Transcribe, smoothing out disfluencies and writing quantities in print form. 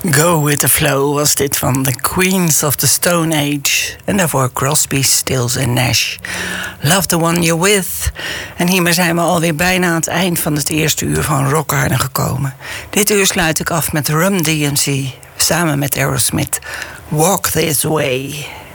Go with the flow was dit van The Queens of the Stone Age. En daarvoor Crosby, Stills en Nash. Love the one you're with. En hiermee zijn we alweer bijna aan het eind van het eerste uur van Rockaarden gekomen. Dit uur sluit ik af met Rum DMC samen met Aerosmith. Walk This Way.